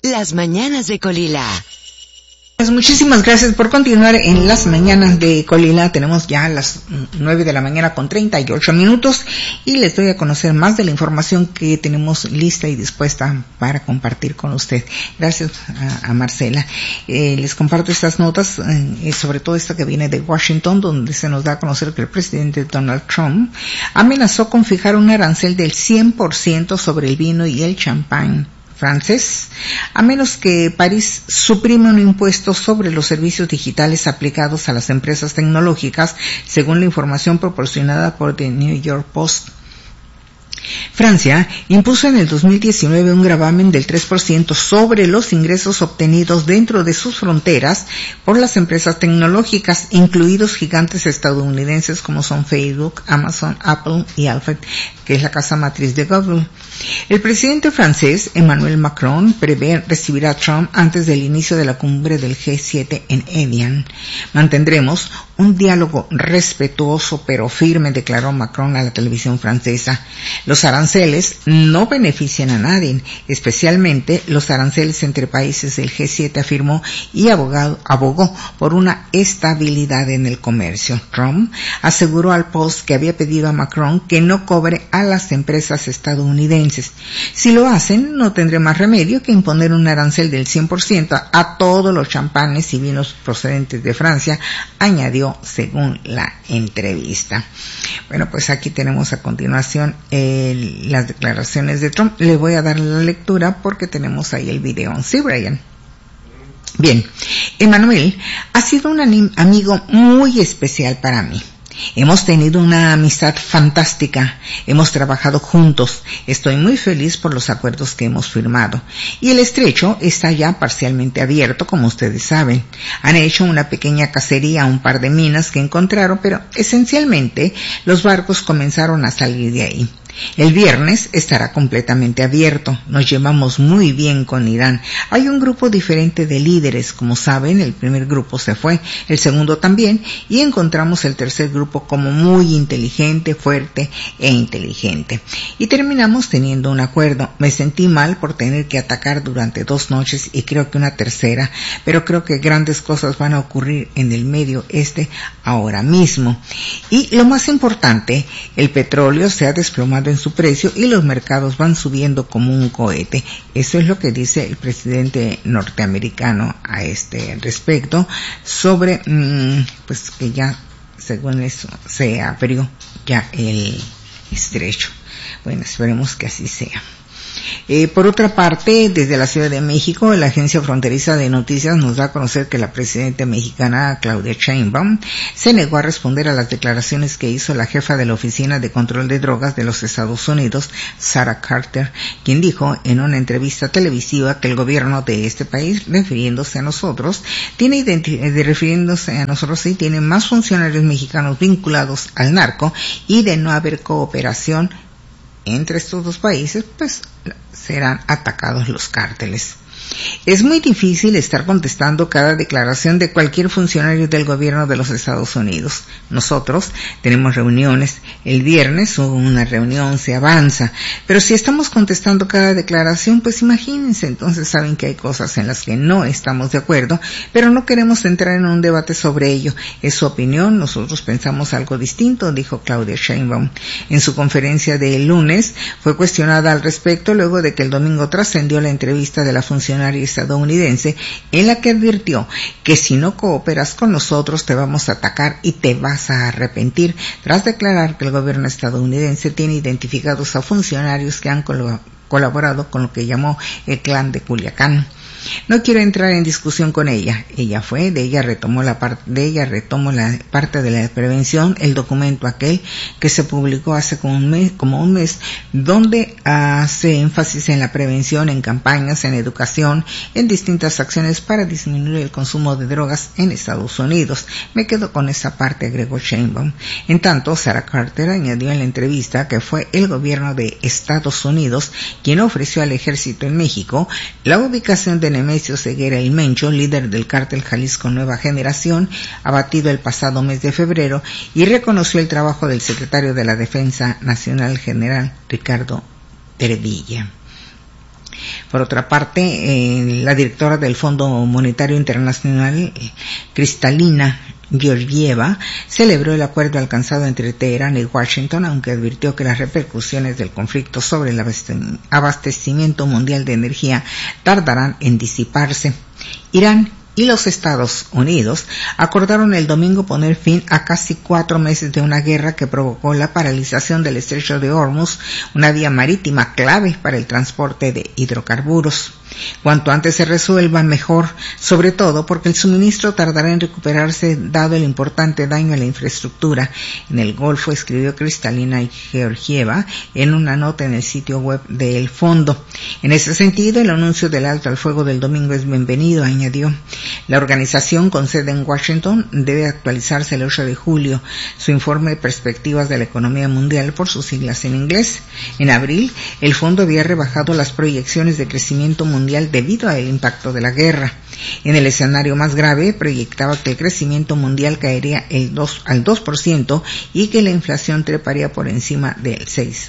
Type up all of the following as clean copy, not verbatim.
Las mañanas de Colila. Pues muchísimas gracias por continuar en las mañanas de Colila. Tenemos ya las 9 de la mañana con 38 minutos y les doy a conocer más de la información que tenemos lista y dispuesta para compartir con usted. Gracias a Marcela. Les comparto estas notas, sobre todo esta que viene de Washington, donde se nos da a conocer que el presidente Donald Trump amenazó con fijar un arancel del 100% sobre el vino y el champán francés, a menos que París suprima un impuesto sobre los servicios digitales aplicados a las empresas tecnológicas, según la información proporcionada por The New York Post. Francia impuso en el 2019 un gravamen del 3% sobre los ingresos obtenidos dentro de sus fronteras por las empresas tecnológicas, incluidos gigantes estadounidenses como son Facebook, Amazon, Apple y Alphabet, que es la casa matriz de Google. El presidente francés, Emmanuel Macron, prevé recibir a Trump antes del inicio de la cumbre del G7 en Evian. Mantendremos un diálogo respetuoso pero firme, declaró Macron a la televisión francesa. Los aranceles no benefician a nadie, especialmente los aranceles entre países del G7, afirmó, y abogó por una estabilidad en el comercio. Trump aseguró al Post que había pedido a Macron que no cobre a las empresas estadounidenses. Si lo hacen, no tendré más remedio que imponer un arancel del 100% a todos los champanes y vinos procedentes de Francia, añadió según la entrevista. Bueno, pues aquí tenemos a continuación las declaraciones de Trump. Le voy a dar la lectura porque tenemos ahí el video. Sí, Brian. Bien, Emmanuel ha sido un amigo muy especial para mí. Hemos tenido una amistad fantástica, hemos trabajado juntos, estoy muy feliz por los acuerdos que hemos firmado. Y el estrecho está ya parcialmente abierto, como ustedes saben. Han hecho una pequeña cacería a un par de minas que encontraron, pero esencialmente los barcos comenzaron a salir de ahí. El viernes estará completamente abierto. Nos llevamos muy bien con Irán. Hay un grupo diferente de líderes, como saben, el primer grupo se fue, el segundo también, y encontramos el tercer grupo como muy inteligente, fuerte e inteligente. Y terminamos teniendo un acuerdo. Me sentí mal por tener que atacar durante 2 noches y creo que una tercera, pero creo que grandes cosas van a ocurrir en el Medio Este ahora mismo. Y lo más importante, el petróleo se ha desplomado en su precio y los mercados van subiendo como un cohete. Eso es lo que dice el presidente norteamericano a este respecto, sobre pues que ya según eso se abrió ya el estrecho. Bueno, esperemos que así sea. Por otra parte, desde la Ciudad de México, la Agencia Fronteriza de Noticias nos da a conocer que la presidenta mexicana Claudia Sheinbaum se negó a responder a las declaraciones que hizo la jefa de la Oficina de Control de Drogas de los Estados Unidos, Sarah Carter, quien dijo en una entrevista televisiva que el gobierno de este país, refiriéndose a nosotros, tiene más funcionarios mexicanos vinculados al narco, y de no haber cooperación entre estos dos países, pues serán atacados los cárteles. Es muy difícil estar contestando cada declaración de cualquier funcionario del gobierno de los Estados Unidos. Nosotros tenemos reuniones. El viernes hubo una reunión, se avanza. Pero si estamos contestando cada declaración, pues imagínense, entonces saben que hay cosas en las que no estamos de acuerdo, pero no queremos entrar en un debate sobre ello. Es su opinión, nosotros pensamos algo distinto, dijo Claudia Sheinbaum. En su conferencia del lunes fue cuestionada al respecto luego de que el domingo trascendió la entrevista de la funcionaria estadounidense en la que advirtió que si no cooperas con nosotros te vamos a atacar y te vas a arrepentir, tras declarar que el gobierno estadounidense tiene identificados a funcionarios que han colaborado con lo que llamó el clan de Culiacán. No quiero entrar en discusión con ella. De ella retomo la parte de la prevención, el documento aquel que se publicó hace como un mes, donde hace énfasis en la prevención, en campañas, en educación, en distintas acciones para disminuir el consumo de drogas en Estados Unidos. Me quedo con esa parte, agregó Sheinbaum. En tanto, Sarah Carter añadió en la entrevista que fue el gobierno de Estados Unidos quien ofreció al ejército en México la ubicación de Nemesio Ceguera El Mencho, líder del cártel Jalisco Nueva Generación, abatido el pasado mes de febrero, y reconoció el trabajo del secretario de la Defensa Nacional, general Ricardo Tervilla. Por otra parte, la directora del Fondo Monetario Internacional, Kristalina Georgieva, celebró el acuerdo alcanzado entre Teherán y Washington, aunque advirtió que las repercusiones del conflicto sobre el abastecimiento mundial de energía tardarán en disiparse. Irán y los Estados Unidos acordaron el domingo poner fin a casi 4 meses de una guerra que provocó la paralización del estrecho de Hormuz, una vía marítima clave para el transporte de hidrocarburos. Cuanto antes se resuelva, mejor, sobre todo porque el suministro tardará en recuperarse dado el importante daño a la infraestructura en el Golfo, escribió Kristalina Georgieva en una nota en el sitio web del fondo. En ese sentido, el anuncio del alto al fuego del domingo es bienvenido, añadió. La organización, con sede en Washington, debe actualizarse el 8 de julio su informe de perspectivas de la economía mundial, por sus siglas en inglés. En abril, el fondo había rebajado las proyecciones de crecimiento mundial debido al impacto de la guerra. En el escenario más grave, proyectaba que el crecimiento mundial caería al 2% y que la inflación treparía por encima del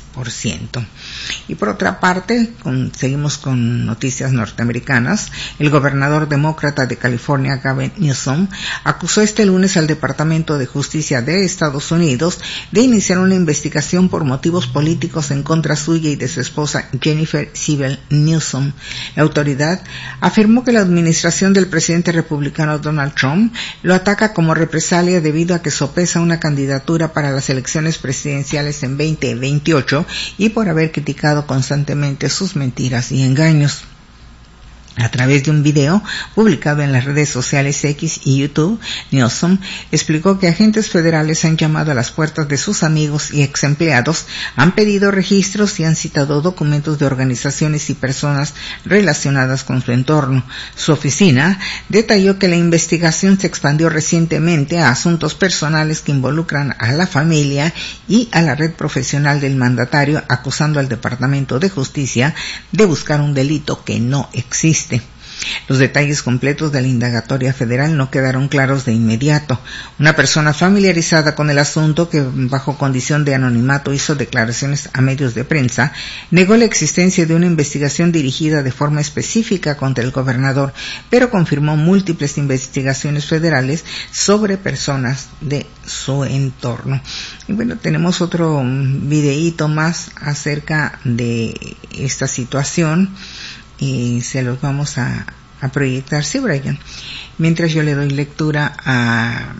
6%. Y por otra parte, seguimos con noticias norteamericanas. El gobernador demócrata de California, Gavin Newsom, acusó este lunes al Departamento de Justicia de Estados Unidos de iniciar una investigación por motivos políticos en contra suya y de su esposa Jennifer Siebel Newsom. La autoridad afirmó que la administración del presidente republicano Donald Trump lo ataca como represalia debido a que sopesa una candidatura para las elecciones presidenciales en 2028 y por haber criticado constantemente sus mentiras y engaños. A través de un video publicado en las redes sociales X y YouTube, Newsom explicó que agentes federales han llamado a las puertas de sus amigos y ex empleados, han pedido registros y han citado documentos de organizaciones y personas relacionadas con su entorno. Su oficina detalló que la investigación se expandió recientemente a asuntos personales que involucran a la familia y a la red profesional del mandatario, acusando al Departamento de Justicia de buscar un delito que no existe. Los detalles completos de la indagatoria federal no quedaron claros de inmediato. Una persona familiarizada con el asunto, que bajo condición de anonimato hizo declaraciones a medios de prensa, negó la existencia de una investigación dirigida de forma específica contra el gobernador, pero confirmó múltiples investigaciones federales sobre personas de su entorno. Y bueno, tenemos otro videíto más acerca de esta situación y se los vamos a proyectar, sí, Brian, mientras yo le doy lectura a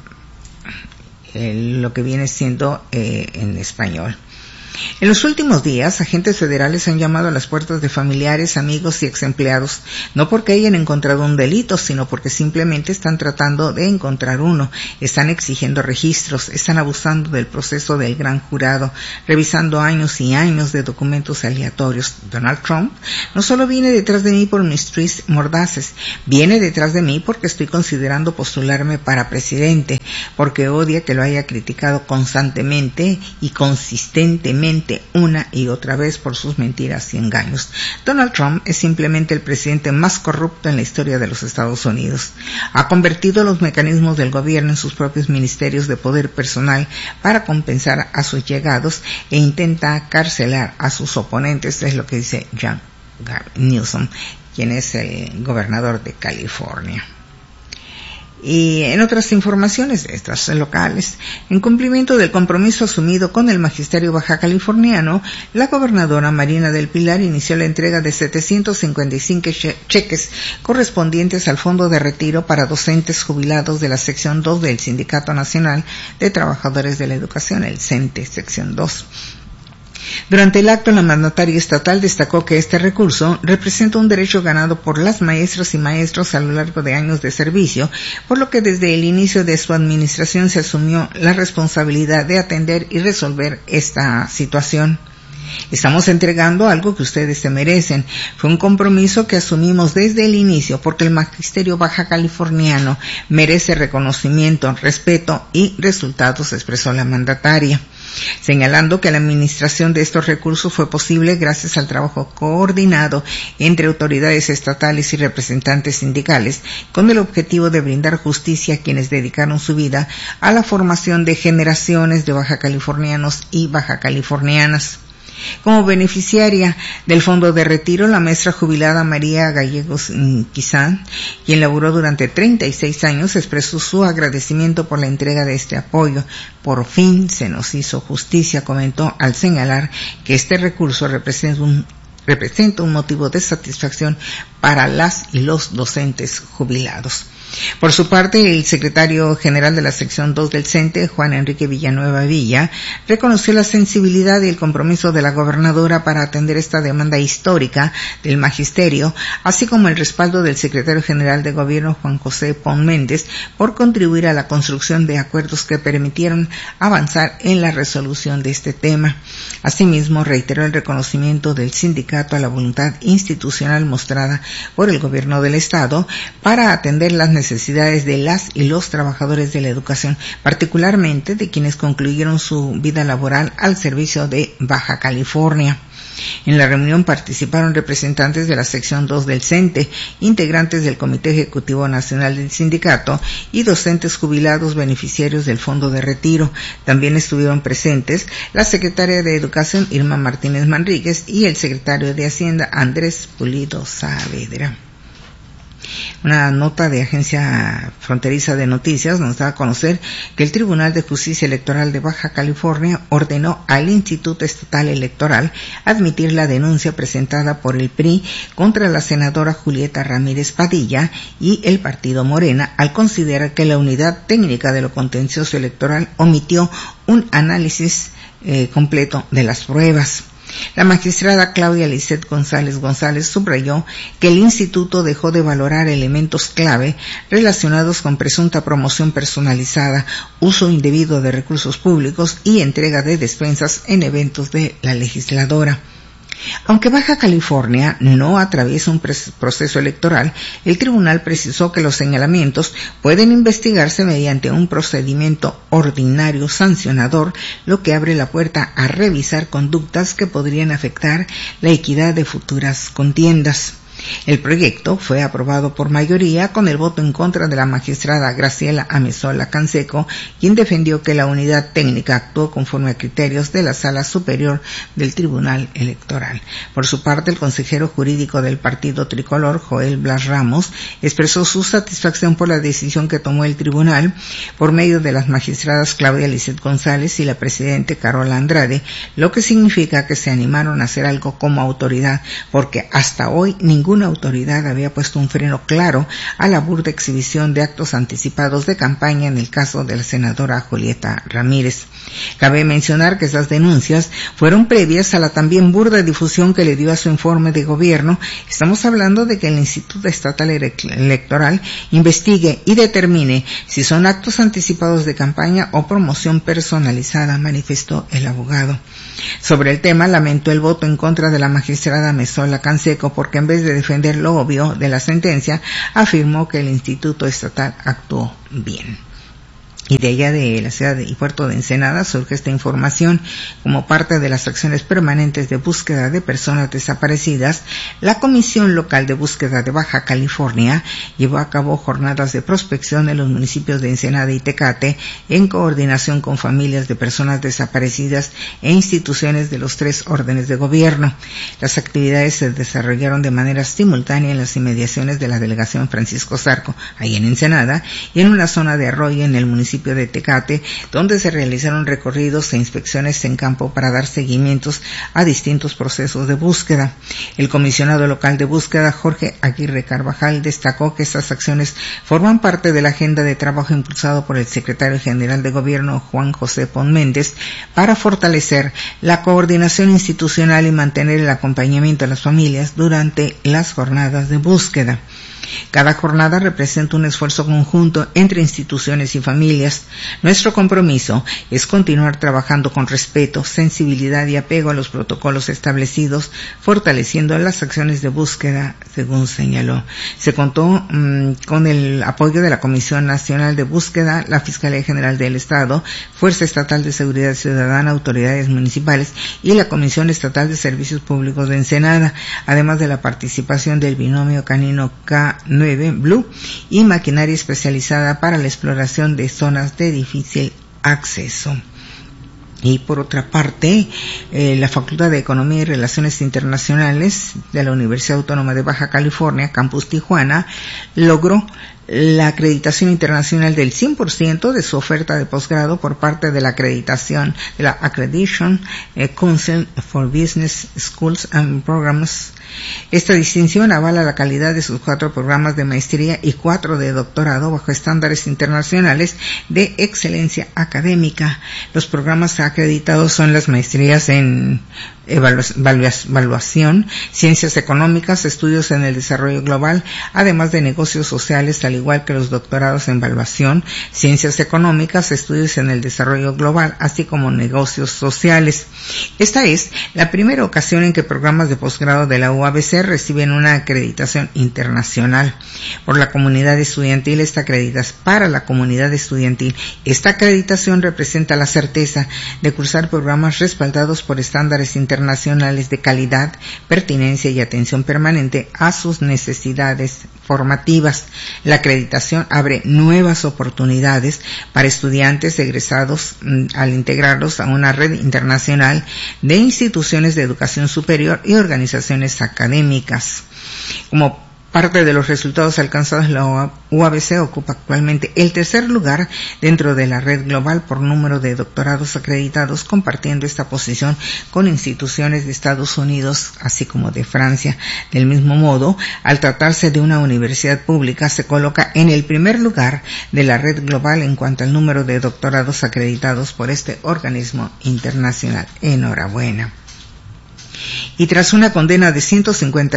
lo que viene siendo en español. En los últimos días, agentes federales han llamado a las puertas de familiares, amigos y exempleados, no porque hayan encontrado un delito, sino porque simplemente están tratando de encontrar uno. Están exigiendo registros, están abusando del proceso del gran jurado, revisando años y años de documentos aleatorios. Donald Trump no solo viene detrás de mí por mis tweets mordaces, viene detrás de mí porque estoy considerando postularme para presidente, porque odia que lo haya criticado constantemente y consistentemente una y otra vez por sus mentiras y engaños. Donald Trump es simplemente el presidente más corrupto en la historia de los Estados Unidos. Ha convertido los mecanismos del gobierno en sus propios ministerios de poder personal para compensar a sus llegados e intenta carcelar a sus oponentes, es lo que dice Gavin Newsom, quien es el gobernador de California. Y en otras informaciones, estas locales, en cumplimiento del compromiso asumido con el magisterio baja californiano, la gobernadora Marina del Pilar inició la entrega de 755 cheques correspondientes al Fondo de Retiro para docentes jubilados de la sección 2 del Sindicato Nacional de Trabajadores de la Educación, el CENTE, sección 2. Durante el acto, la mandataria estatal destacó que este recurso representa un derecho ganado por las maestras y maestros a lo largo de años de servicio, por lo que desde el inicio de su administración se asumió la responsabilidad de atender y resolver esta situación. Estamos entregando algo que ustedes se merecen. Fue un compromiso que asumimos desde el inicio porque el magisterio baja californiano merece reconocimiento, respeto y resultados, expresó la mandataria, señalando que la administración de estos recursos fue posible gracias al trabajo coordinado entre autoridades estatales y representantes sindicales, con el objetivo de brindar justicia a quienes dedicaron su vida a la formación de generaciones de baja californianos y baja californianas. Como beneficiaria del fondo de retiro, la maestra jubilada María Gallegos Quizán, quien laboró durante 36 años, expresó su agradecimiento por la entrega de este apoyo. Por fin se nos hizo justicia, comentó, al señalar que este recurso representa un motivo de satisfacción para las y los docentes jubilados. Por su parte, el secretario general de la sección 2 del CENTE, Juan Enrique Villanueva Villa, reconoció la sensibilidad y el compromiso de la gobernadora para atender esta demanda histórica del magisterio, así como el respaldo del secretario general de gobierno, Juan José Pon Méndez, por contribuir a la construcción de acuerdos que permitieron avanzar en la resolución de este tema. Asimismo, reiteró el reconocimiento del sindicato a la voluntad institucional mostrada por el gobierno del Estado para atender las necesidades de las y los trabajadores de la educación, particularmente de quienes concluyeron su vida laboral al servicio de Baja California. En la reunión participaron representantes de la sección 2 del CENTE, integrantes del Comité Ejecutivo Nacional del Sindicato y docentes jubilados beneficiarios del Fondo de Retiro. También estuvieron presentes la secretaria de Educación, Irma Martínez Manríquez, y el secretario de Hacienda, Andrés Pulido Saavedra. Una nota de Agencia Fronteriza de Noticias nos da a conocer que el Tribunal de Justicia Electoral de Baja California ordenó al Instituto Estatal Electoral admitir la denuncia presentada por el PRI contra la senadora Julieta Ramírez Padilla y el partido Morena, al considerar que la Unidad Técnica de lo Contencioso Electoral omitió un análisis completo de las pruebas. La magistrada Claudia Lisset González subrayó que el instituto dejó de valorar elementos clave relacionados con presunta promoción personalizada, uso indebido de recursos públicos y entrega de despensas en eventos de la legisladora. Aunque Baja California no atraviesa un proceso electoral, el tribunal precisó que los señalamientos pueden investigarse mediante un procedimiento ordinario sancionador, lo que abre la puerta a revisar conductas que podrían afectar la equidad de futuras contiendas. El proyecto fue aprobado por mayoría con el voto en contra de la magistrada Graciela Amezola Canseco, quien defendió que la unidad técnica actuó conforme a criterios de la Sala Superior del Tribunal Electoral. Por su parte, el consejero jurídico del Partido Tricolor, Joel Blas Ramos, expresó su satisfacción por la decisión que tomó el tribunal por medio de las magistradas Claudia Lisset González y la presidente Carola Andrade, lo que significa que se animaron a hacer algo como autoridad, porque hasta hoy ninguna autoridad había puesto un freno claro a la burda exhibición de actos anticipados de campaña en el caso de la senadora Julieta Ramírez. Cabe mencionar que esas denuncias fueron previas a la también burda difusión que le dio a su informe de gobierno. Estamos hablando de que el Instituto Estatal Electoral investigue y determine si son actos anticipados de campaña o promoción personalizada, manifestó el abogado. Sobre el tema, lamentó el voto en contra de la magistrada Amezola Canseco porque en vez de defender lo obvio de la sentencia, afirmó que el Instituto Estatal actuó bien. Y de allá de la ciudad y puerto de Ensenada surge esta información. Como parte de las acciones permanentes de búsqueda de personas desaparecidas, la Comisión Local de Búsqueda de Baja California llevó a cabo jornadas de prospección en los municipios de Ensenada y Tecate en coordinación con familias de personas desaparecidas e instituciones de los 3 órdenes de gobierno. Las actividades se desarrollaron de manera simultánea en las inmediaciones de la delegación Francisco Zarco, ahí en Ensenada, y en una zona de arroyo en el municipio de Tecate, donde se realizaron recorridos e inspecciones en campo para dar seguimientos a distintos procesos de búsqueda. El comisionado local de búsqueda, Jorge Aguirre Carvajal, destacó que estas acciones forman parte de la agenda de trabajo impulsado por el secretario general de gobierno, Juan José Pon Méndez, para fortalecer la coordinación institucional y mantener el acompañamiento a las familias durante las jornadas de búsqueda. Cada jornada representa un esfuerzo conjunto entre instituciones y familias. Nuestro compromiso es continuar trabajando con respeto, sensibilidad y apego a los protocolos establecidos, fortaleciendo las acciones de búsqueda, según señaló. Se contó con el apoyo de la Comisión Nacional de Búsqueda, la Fiscalía General del Estado, Fuerza Estatal de Seguridad Ciudadana, autoridades municipales y la Comisión Estatal de Servicios Públicos de Ensenada, además de la participación del binomio canino K9 Blue y maquinaria especializada para la exploración de zonas de difícil acceso. Y por otra parte, la Facultad de Economía y Relaciones Internacionales de la Universidad Autónoma de Baja California, Campus Tijuana, logró la acreditación internacional del 100% de su oferta de posgrado por parte de la acreditación de la Accreditation Council for Business Schools and Programs. Esta distinción avala la calidad de sus 4 programas de maestría y 4 de doctorado bajo estándares internacionales de excelencia académica. Los programas acreditados son las maestrías en evaluación, ciencias económicas, estudios en el desarrollo global, además de negocios sociales, al igual que los doctorados en evaluación, ciencias económicas, estudios en el desarrollo global, así como negocios sociales. Esta es la primera ocasión en que programas de posgrado de la UABC reciben una acreditación internacional por la comunidad estudiantil. Para la comunidad estudiantil, esta acreditación representa la certeza de cursar programas respaldados por estándares internacionales de calidad, pertinencia y atención permanente a sus necesidades formativas. La acreditación abre nuevas oportunidades para estudiantes egresados al integrarlos a una red internacional de instituciones de educación superior y organizaciones académicas. Como parte de los resultados alcanzados, la UABC ocupa actualmente el 3er lugar dentro de la red global por número de doctorados acreditados, compartiendo esta posición con instituciones de Estados Unidos, así como de Francia. Del mismo modo, al tratarse de una universidad pública, se coloca en el 1er lugar de la red global en cuanto al número de doctorados acreditados por este organismo internacional. Enhorabuena. Y tras una condena de 150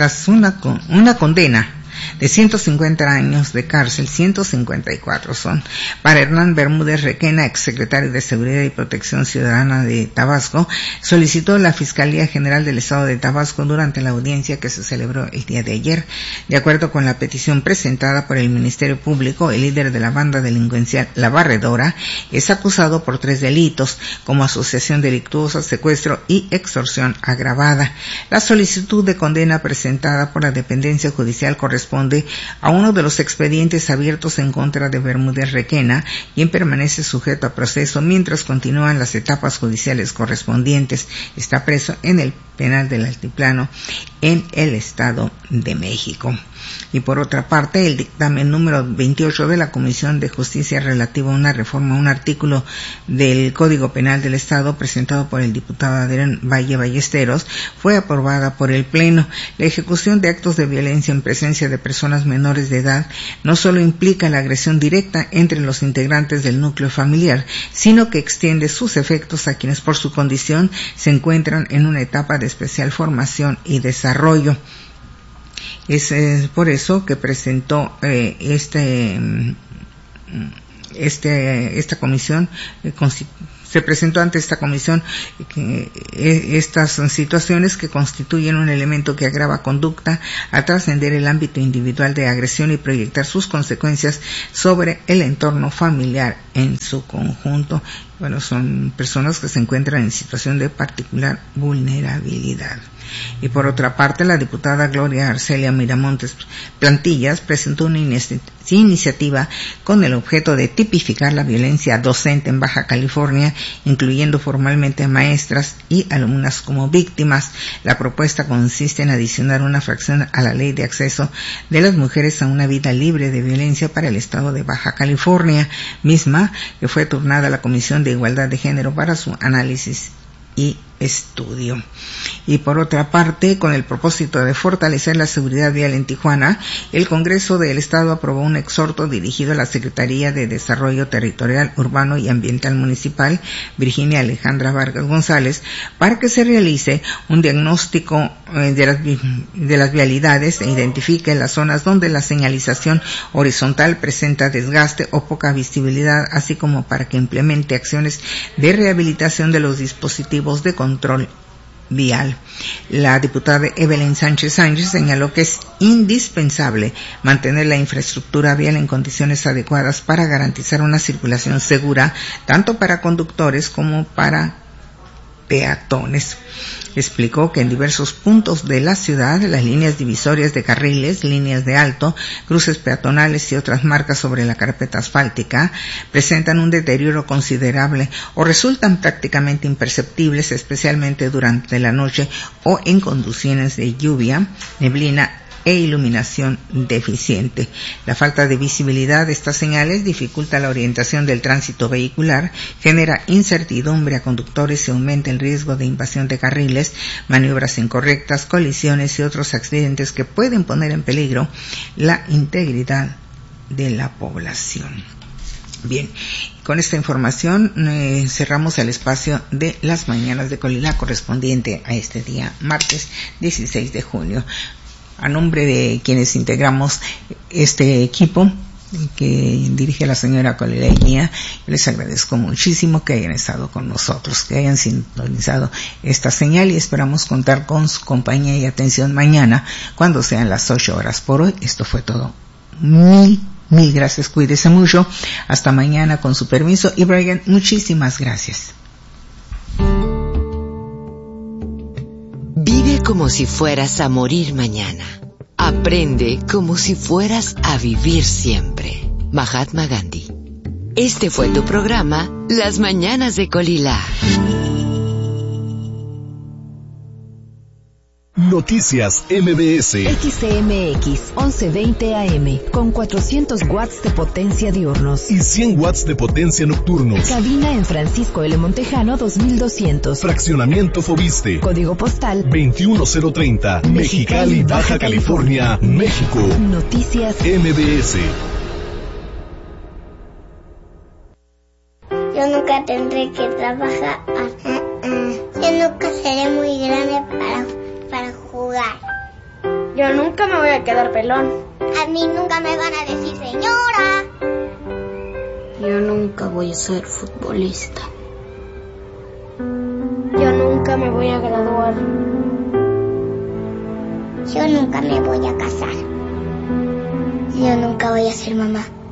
años de cárcel, 154 son, para Hernán Bermúdez Requena, exsecretario de Seguridad y Protección Ciudadana de Tabasco, solicitó la Fiscalía General del Estado de Tabasco durante la audiencia que se celebró el día de ayer. De acuerdo con la petición presentada por el Ministerio Público, el líder de la banda delincuencial La Barredora es acusado por 3 delitos, como asociación delictuosa, secuestro y extorsión agravada. La solicitud de condena presentada por la dependencia judicial corresponde a uno de los expedientes abiertos en contra de Bermúdez Requena, quien permanece sujeto a proceso mientras continúan las etapas judiciales correspondientes. Está preso en el penal del Altiplano en el Estado de México. Y por otra parte, el dictamen número 28 de la Comisión de Justicia relativo a una reforma a un artículo del Código Penal del Estado, presentado por el diputado Adrián Valle Ballesteros, fue aprobada por el Pleno. La ejecución de actos de violencia en presencia de personas menores de edad no solo implica la agresión directa entre los integrantes del núcleo familiar, sino que extiende sus efectos a quienes por su condición se encuentran en una etapa de especial formación y desarrollo. Es por eso que presentó esta comisión, se presentó ante esta comisión estas situaciones que constituyen un elemento que agrava conducta a trascender el ámbito individual de agresión y proyectar sus consecuencias sobre el entorno familiar en su conjunto. Bueno, son personas que se encuentran en situación de particular vulnerabilidad. Y por otra parte, la diputada Gloria Arcelia Miramontes Plantillas presentó una iniciativa con el objeto de tipificar la violencia docente en Baja California, incluyendo formalmente a maestras y alumnas como víctimas. La propuesta consiste en adicionar una fracción a la Ley de Acceso de las Mujeres a una Vida Libre de Violencia para el Estado de Baja California, misma que fue turnada a la Comisión de Igualdad de Género para su análisis y estudio. Y por otra parte, con el propósito de fortalecer la seguridad vial en Tijuana, el Congreso del Estado aprobó un exhorto dirigido a la Secretaría de Desarrollo Territorial, Urbano y Ambiental Municipal, Virginia Alejandra Vargas González, para que se realice un diagnóstico de las vialidades e identifique las zonas donde la señalización horizontal presenta desgaste o poca visibilidad, así como para que implemente acciones de rehabilitación de los dispositivos de control vial. La diputada Evelyn Sánchez señaló que es indispensable mantener la infraestructura vial en condiciones adecuadas para garantizar una circulación segura tanto para conductores como para peatones. Explicó que en diversos puntos de la ciudad las líneas divisorias de carriles, líneas de alto, cruces peatonales y otras marcas sobre la carpeta asfáltica presentan un deterioro considerable o resultan prácticamente imperceptibles, especialmente durante la noche o en condiciones de lluvia, neblina e iluminación deficiente. La falta de visibilidad de estas señales dificulta la orientación del tránsito vehicular, genera incertidumbre a conductores y aumenta el riesgo de invasión de carriles, maniobras incorrectas, colisiones y otros accidentes que pueden poner en peligro la integridad de la población. Bien, con esta información cerramos el espacio de las mañanas de Colila correspondiente a este día, martes 16 de junio. A nombre de quienes integramos este equipo que dirige la señora Colila y mía, les agradezco muchísimo que hayan estado con nosotros, que hayan sintonizado esta señal y esperamos contar con su compañía y atención mañana cuando sean las 8 horas. Por hoy esto fue todo. Mil gracias, cuídese mucho. Hasta mañana con su permiso. Y Brian, muchísimas gracias. Vive como si fueras a morir mañana. Aprende como si fueras a vivir siempre. Mahatma Gandhi. Este fue tu programa, Las Mañanas de Colila. Noticias MBS. XCMX 1120 AM con 400 watts de potencia diurnos y 100 watts de potencia nocturnos. Cabina en Francisco L. Montejano 2200. Fraccionamiento Fobiste. Código postal 21030. Mexicali, Baja California, México. Noticias MBS. Yo nunca tendré que trabajar. Yo nunca seré muy grande para jugar. Yo nunca me voy a quedar pelón. A mí nunca me van a decir señora. Yo nunca voy a ser futbolista. Yo nunca me voy a graduar. Yo nunca me voy a casar. Yo nunca voy a ser mamá.